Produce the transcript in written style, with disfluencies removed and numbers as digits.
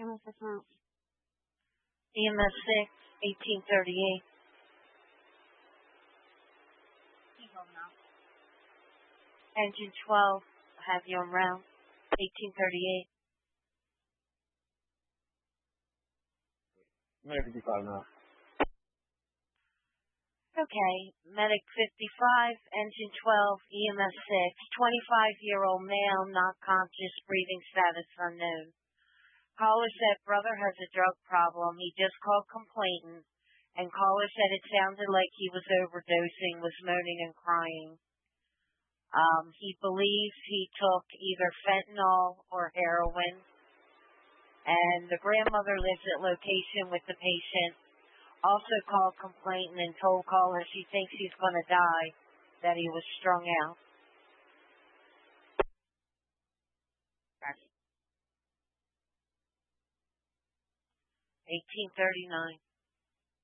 EMS 6, 1838. Engine 12, have you on round, 1838. Medic 55 now. Okay, Medic 55, Engine 12, EMS 6, 25-year-old male, not conscious, breathing status unknown. Caller said brother has a drug problem. He just called complainant, and caller said it sounded like he was overdosing, was moaning and crying. He believes he took either fentanyl or heroin, and the grandmother lives at location with the patient. Also called complainant and told caller she thinks he's going to die, that he was strung out. 1839.